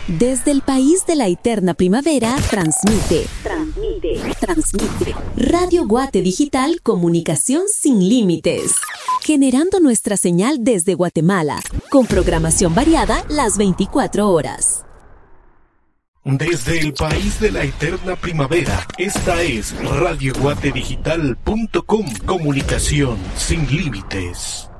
Desde el país de la eterna primavera, transmite. Radio Guate Digital, comunicación sin límites. Generando nuestra señal desde Guatemala, con programación variada las 24 horas. Desde el país de la eterna primavera, esta es radioguatedigital.com, comunicación sin límites.